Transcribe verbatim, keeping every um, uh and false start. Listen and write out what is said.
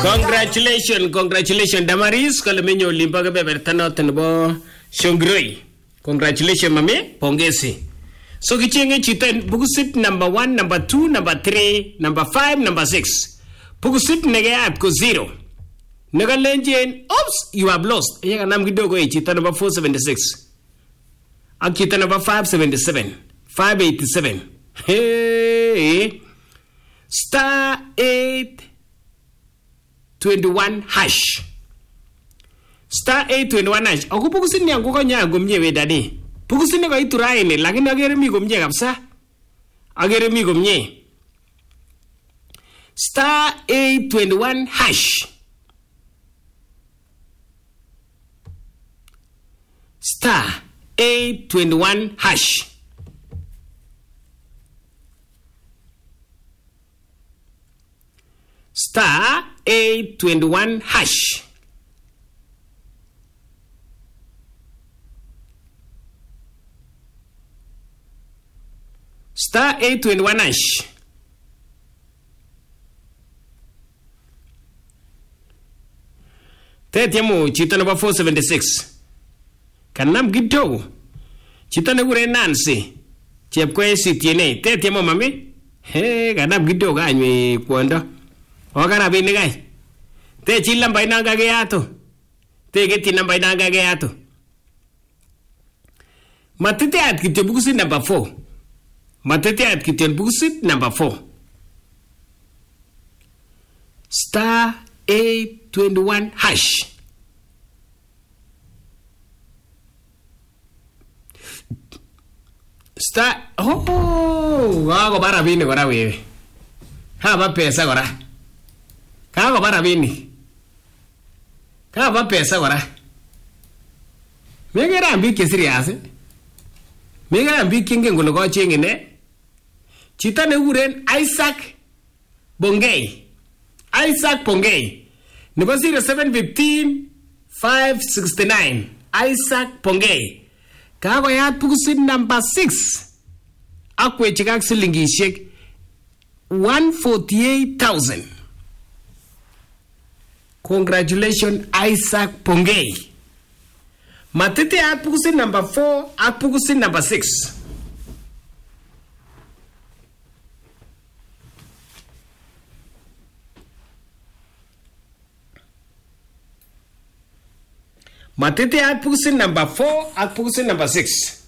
Congratulations, congratulations Damaris kale menyo limba kebeberta noton nebo Shongroi. Congratulations mami, pongezi. So kichenge chito bukusit number one, number two, number three, number five, number six. Bukusit negeyat ko zero. Nagalenjen, oops, you have lost. Iyaka nam kidogo eh chito number four seventy-six. Ak chito number five seventy-seven, five eighty-seven. Hey, star eight twenty-one hash. Star eight twenty-one hash. Ako bukusin niya ko kanya gumye wedani. Bukusin ne kai turai ne lakini agere mi gumye kabisa. Agere mi gumye. Star eight twenty-one hash. Star eight twenty-one hash. Star eight twenty-one hash. Star eight twenty-one hash. Tetiamo chita number four seventy-six. Kanam gido. Chita na gure Nancy. Chepkwe sitiene. Tetiamo mami. He kanam gido ganywe kwanda. Wakana bini gai. Te chilam baina gage ato. Te geti namba ina gage ato. Matete at kityo bukusit number four. Matete at kityo bukusit number four. Star eight twenty-one hash. Star oh, gago bara bini gora wewe. Haba pesa gora. Kago bara bini. Kago pesa gora. Megera ambi kesirias. Megera ambi kinge ngono ko chengene. Chita ne uren Isaac Bongei. Isaac Bongei. Nebo zero seven fifteen five sixty-nine. Isaac Bongei. Kago yat bukusit number six. Akwe chikak silingishek one forty-eight thousand. Congratulations, Isaac Bongei. Matete at pukusin number four, at pukusin number six. Matete at pukusin number four, at pukusin number six.